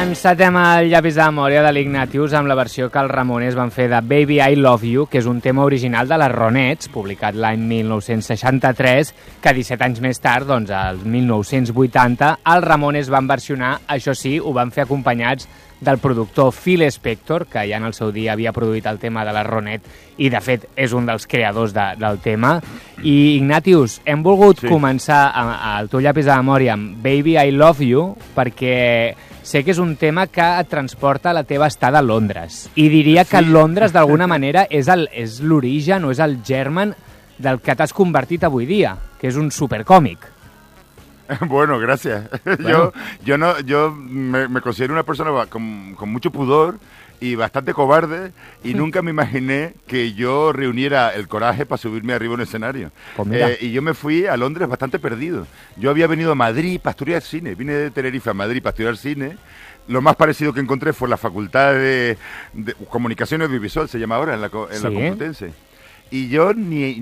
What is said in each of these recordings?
Encetem el llapis de memòria de l'Ignatius amb la versió que els Ramones van fer de Baby I Love You, que és un tema original de les Ronettes, publicat l'any 1963, que 17 anys més tard, doncs, el 1980, els Ramones van versionar, això sí, ho van fer acompanyats del productor Phil Spector, que ja en el seu dia havia produït el tema de la Ronette i, de fet, és un dels creadors del tema. I, Ignatius, hem volgut començar el teu llapis de memòria amb Baby I Love You perquè sé que és un tema que et transporta a la teva estada a Londres. I diria que Londres, d'alguna manera, és l'origen o és el germen del que t'has convertit avui dia, que és un supercòmic. Bueno, gracias. Bueno. Yo me considero una persona con mucho pudor y bastante cobarde y nunca me imaginé que yo reuniera el coraje para subirme arriba a un escenario. Pues y yo me fui a Londres bastante perdido. Yo había venido a Madrid para estudiar cine. Vine de Tenerife a Madrid para estudiar cine. Lo más parecido que encontré fue la Facultad de Comunicación Audiovisual, se llama ahora, en la Complutense. Y yo ni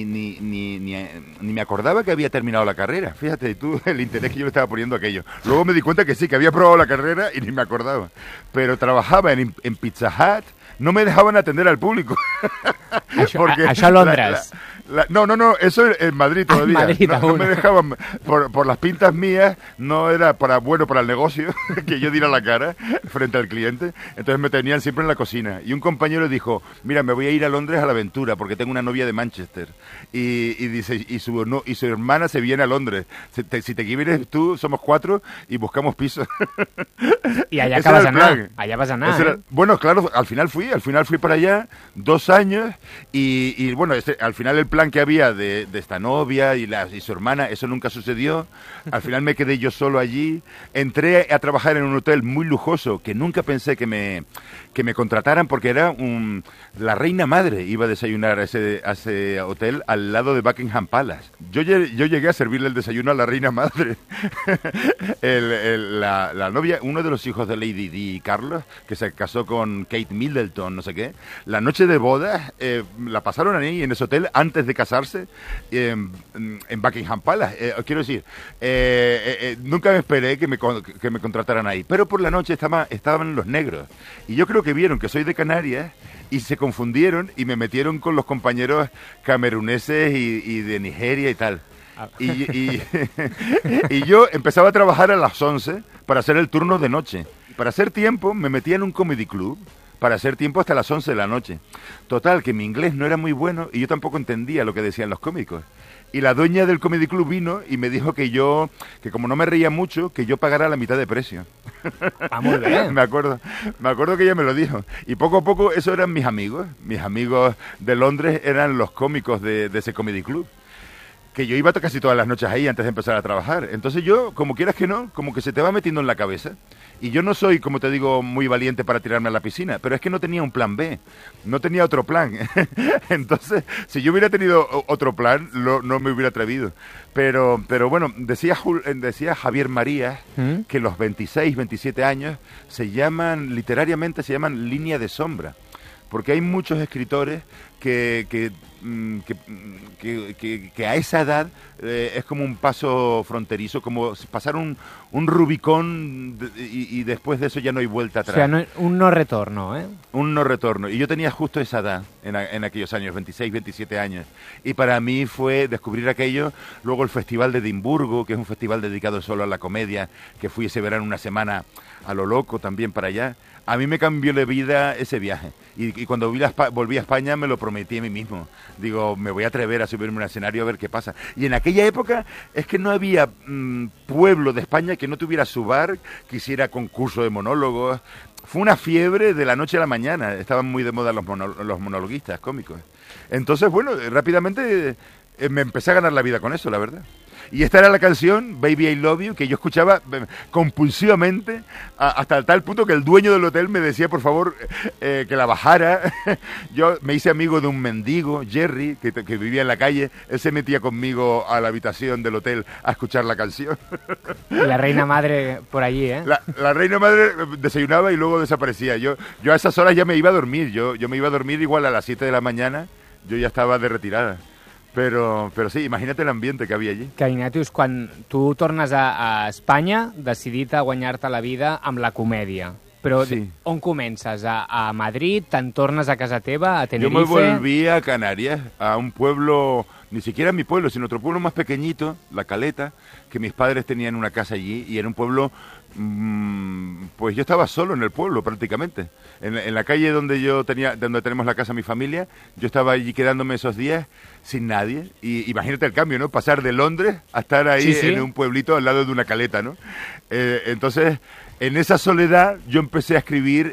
me acordaba que había terminado la carrera. Fíjate tú el interés que yo le estaba poniendo a aquello. Luego me di cuenta que sí, que había probado la carrera y ni me acordaba. Pero trabajaba en Pizza Hut, no me dejaban atender al público. Això a Londres. No, eso en Madrid todavía. Madrid, no me dejaban, por las pintas mías, no era para el negocio que yo diera la cara frente al cliente. Entonces me tenían siempre en la cocina. Y un compañero dijo, mira, me voy a ir a Londres a la aventura porque tengo una novia de Manchester. Y dice, y su hermana se viene a Londres. Si te vienes tú, somos 4 y buscamos piso. Y allá acabas allá vas a nada. Bueno, claro, al final fui para allá 2 años y bueno, al final el plan que había de esta novia y su hermana, eso nunca sucedió. Al final me quedé yo solo allí. Entré a trabajar en un hotel muy lujoso que nunca pensé que me contrataran porque era la reina madre iba a desayunar a ese hotel al lado de Buckingham Palace. Yo llegué a servirle el desayuno a la reina madre. La novia, uno de los hijos de Lady Di, Carlos, que se casó con Kate Middleton, no sé qué, la noche de bodas la pasaron ahí en ese hotel antes de casarse en Buckingham Palace. Quiero decir, nunca me esperé que me contrataran ahí, pero por la noche estaban los negros y yo creo que vieron que soy de Canarias y se confundieron y me metieron con los compañeros cameruneses y de Nigeria y tal. Y yo empezaba a trabajar a las 11 para hacer el turno de noche. Para hacer tiempo me metía en un comedy club para hacer tiempo hasta las 11 de la noche. Total, que mi inglés no era muy bueno y yo tampoco entendía lo que decían los cómicos. Y la dueña del comedy club vino y me dijo que como no me reía mucho, que yo pagara la mitad de precio. Ah, muy bien. Me acuerdo que ella me lo dijo. Y poco a poco esos eran mis amigos. Mis amigos de Londres eran los cómicos de ese comedy club. Que yo iba casi todas las noches ahí antes de empezar a trabajar. Entonces yo, como quieras que no, como que se te va metiendo en la cabeza. Y yo no soy, como te digo, muy valiente para tirarme a la piscina, pero es que no tenía un plan B, no tenía otro plan. Entonces, si yo hubiera tenido otro plan, no me hubiera atrevido. Pero bueno, decía Javier Marías que los 26, 27 años literariamente se llaman línea de sombra. Porque hay muchos escritores que a esa edad es como un paso fronterizo, como pasar un Rubicón y después de eso ya no hay vuelta atrás. O sea, un no retorno, ¿eh? Un no retorno. Y yo tenía justo esa edad en aquellos años, 26, 27 años. Y para mí fue descubrir aquello. Luego el Festival de Edimburgo, que es un festival dedicado solo a la comedia, que fui ese verano una semana a lo loco también para allá. A mí me cambió la vida ese viaje. Y cuando volví a España me lo prometí a mí mismo. Digo, me voy a atrever a subirme a un escenario a ver qué pasa. Y en aquella época es que no había pueblo de España que no tuviera su bar, que hiciera concurso de monólogos. Fue una fiebre de la noche a la mañana. Estaban muy de moda los monologuistas cómicos. Entonces, bueno, rápidamente me empecé a ganar la vida con eso, la verdad. Y esta era la canción, Baby I Love You, que yo escuchaba compulsivamente hasta tal punto que el dueño del hotel me decía, por favor, que la bajara. Yo me hice amigo de un mendigo, Jerry, que vivía en la calle. Él se metía conmigo a la habitación del hotel a escuchar la canción. Y la reina madre por allí, ¿eh? La reina madre desayunaba y luego desaparecía. Yo a esas horas ya me iba a dormir. Yo me iba a dormir igual a las 7 de la mañana. Yo ya estaba de retirada. Pero sí, imagínate el ambiente que había allí. Que, Ignatius, quan tu tornes a Espanya, decidit a guanyar-te la vida amb la comèdia. Però sí. On comences? A Madrid? Te'n tornes a casa teva, a Tenerife? Yo me volví a Canarias, a un pueblo, ni siquiera mi pueblo, sino otro pueblo más pequeñito, La Caleta, que mis padres tenían una casa allí, y era un pueblo, pues yo estaba solo en el pueblo prácticamente. En la calle donde tenemos la casa mi familia, yo estaba allí quedándome esos días sin nadie. Y imagínate el cambio, ¿no? Pasar de Londres a estar ahí sí. En un pueblito al lado de una caleta, ¿no? Entonces, en esa soledad yo empecé a escribir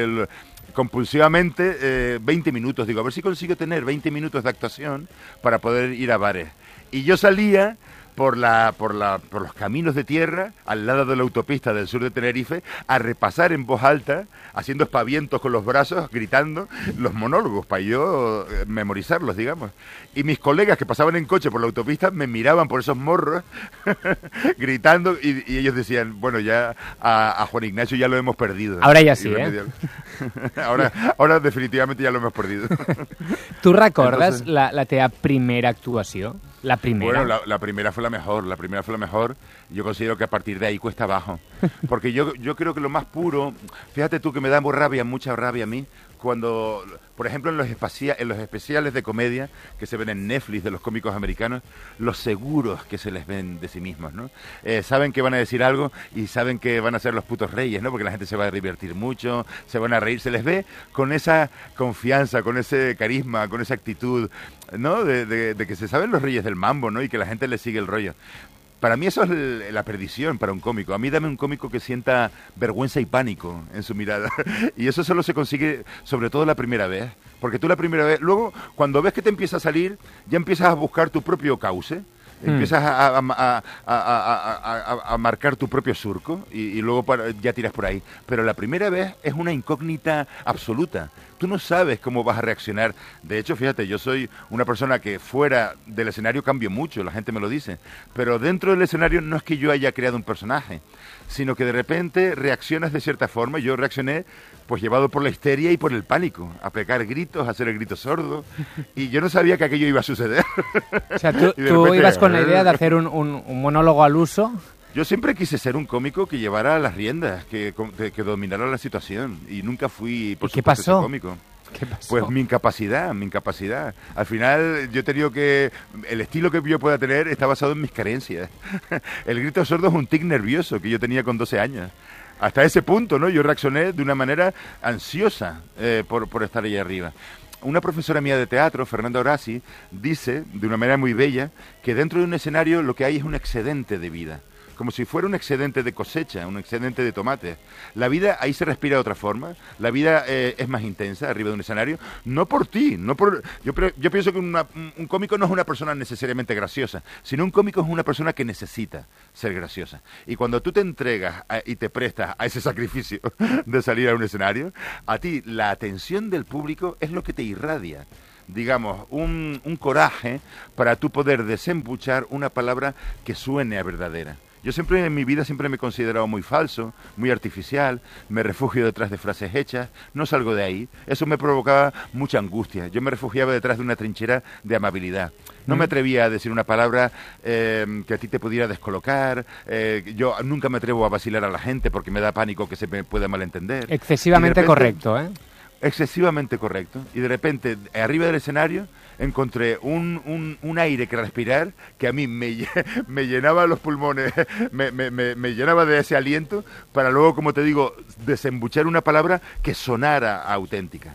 compulsivamente 20 minutos. Digo, a ver si consigo tener 20 minutos de actuación para poder ir a bares. Y yo salía por los caminos de tierra, al lado de la autopista del sur de Tenerife, a repasar en voz alta, haciendo espavientos con los brazos, gritando los monólogos, para yo memorizarlos, digamos. Y mis colegas que pasaban en coche por la autopista me miraban por esos morros, gritando, y ellos decían, bueno, ya a Juan Ignacio ya lo hemos perdido. Ahora ya sí, ¿eh? Ahora definitivamente ya lo hemos perdido. ¿Tú recordes la teva primera actuación? La primera. Bueno, la primera fue la mejor. Yo considero que a partir de ahí cuesta abajo. Porque yo creo que lo más puro, fíjate tú que me da mucha rabia a mí, cuando, por ejemplo, en los especiales de comedia que se ven en Netflix de los cómicos americanos, los seguros que se les ven de sí mismos, ¿no? Saben que van a decir algo y saben que van a ser los putos reyes, ¿no? Porque la gente se va a divertir mucho, se van a reír, se les ve con esa confianza, con ese carisma, con esa actitud, ¿no? De que se saben los reyes del mambo, ¿no? Y que la gente les sigue el rollo. Para mí eso es la perdición para un cómico. A mí dame un cómico que sienta vergüenza y pánico en su mirada. Y eso solo se consigue, sobre todo la primera vez. Porque tú la primera vez, luego cuando ves que te empieza a salir, ya empiezas a buscar tu propio cauce. Empiezas a marcar tu propio surco y luego ya tiras por ahí. Pero la primera vez es una incógnita absoluta. Tú no sabes cómo vas a reaccionar. De hecho, fíjate, yo soy una persona que fuera del escenario cambio mucho, la gente me lo dice. Pero dentro del escenario no es que yo haya creado un personaje, sino que de repente reaccionas de cierta forma. Yo reaccioné pues llevado por la histeria y por el pánico, a pegar gritos, a hacer el grito sordo, y yo no sabía que aquello iba a suceder. O sea, tú ibas con la idea de hacer un monólogo al uso. Yo siempre quise ser un cómico que llevara las riendas, que dominara la situación, y nunca fui, por supuesto, ese cómico. ¿Qué pasó? Pues mi incapacidad. Al final yo he tenido que... El estilo que yo pueda tener está basado en mis carencias. El grito sordo es un tic nervioso que yo tenía con 12 años. Hasta ese punto, ¿no? Yo reaccioné de una manera ansiosa por estar ahí arriba. Una profesora mía de teatro, Fernanda Orasi, dice, de una manera muy bella, que dentro de un escenario lo que hay es un excedente de vida. Como si fuera un excedente de cosecha, un excedente de tomates. La vida ahí se respira de otra forma, la vida es más intensa arriba de un escenario, no por ti, yo pienso que un cómico no es una persona necesariamente graciosa, sino un cómico es una persona que necesita ser graciosa. Y cuando tú te entregas y te prestas a ese sacrificio de salir a un escenario, a ti la atención del público es lo que te irradia. Digamos, un coraje para tú poder desembuchar una palabra que suene a verdadera. Yo siempre en mi vida me he considerado muy falso, muy artificial, me refugio detrás de frases hechas, no salgo de ahí. Eso me provocaba mucha angustia. Yo me refugiaba detrás de una trinchera de amabilidad. No me atrevía a decir una palabra que a ti te pudiera descolocar. Yo nunca me atrevo a vacilar a la gente porque me da pánico que se me pueda malentender. Excesivamente correcto, ¿eh? Excesivamente correcto. Y de repente, arriba del escenario, encontré un aire que respirar que a mí me llenaba los pulmones, me llenaba de ese aliento para luego, como te digo, desembuchar una palabra que sonara auténtica.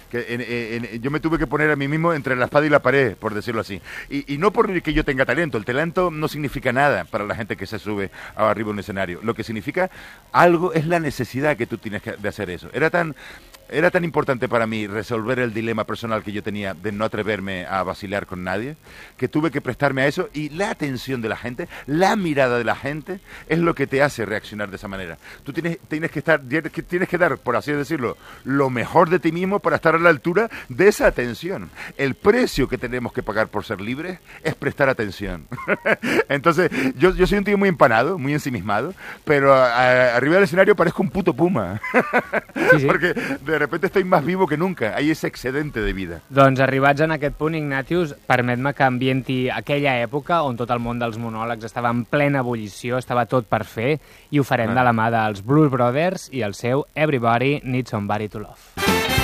Yo me tuve que poner a mí mismo entre la espada y la pared, por decirlo así. Y no porque yo tenga talento. El talento no significa nada para la gente que se sube arriba de un escenario. Lo que significa algo es la necesidad que tú tienes de hacer eso. Era tan importante para mí resolver el dilema personal que yo tenía de no atreverme a vacilar con nadie, que tuve que prestarme a eso, y la atención de la gente, la mirada de la gente, es lo que te hace reaccionar de esa manera. Tú tienes que dar, por así decirlo, lo mejor de ti mismo para estar a la altura de esa atención. El precio que tenemos que pagar por ser libres es prestar atención. Entonces, yo soy un tío muy empanado, muy ensimismado, pero arriba del escenario parezco un puto puma. Sí, sí. Porque de de repente estoy más vivo que nunca. Hay ese excedente de vida. Doncs arribats en aquest punt, Ignatius, permet-me que ambienti aquella època on tot el món dels monòlegs estava en plena ebullició, estava tot per fer, i ho farem de la mà dels Blues Brothers i el seu Everybody Needs Somebody to Love.